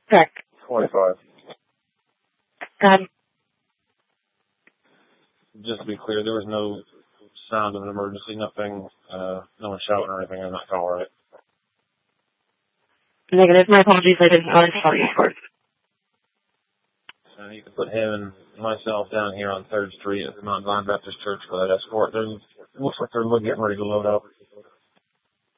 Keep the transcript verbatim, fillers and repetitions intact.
Correct. twenty-five. Go ahead. Just to be clear, there was no sound of an emergency, nothing, uh, no one shouting or anything on that call, right? Negative. My apologies. I didn't realize how you scored. And you can put him and myself down here on third Street at the Mount Zion Baptist Church for that escort. There's, it looks like they're getting ready to load up.